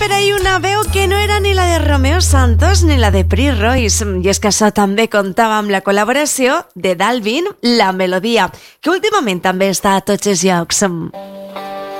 Per ahir una veu que no era ni la de Romeo Santos ni la de Prince Royce, i és que això també comptava amb la col·laboració de Dalvin, La Melodia, que últimament també està a tots els llocs.